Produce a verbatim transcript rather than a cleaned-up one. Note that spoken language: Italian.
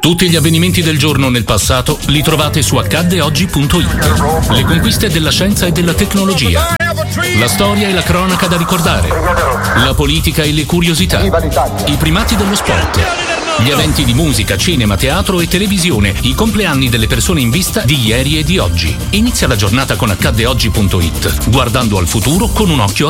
Tutti gli avvenimenti del giorno nel passato li trovate su accadde oggi punto it. Le conquiste della scienza e della tecnologia. La storia e la cronaca da ricordare. La politica e le curiosità. I primati dello sport. Gli eventi di musica, cinema, teatro e televisione. I compleanni delle persone in vista di ieri e di oggi. Inizia la giornata con accadde oggi punto it, guardando al futuro con un occhio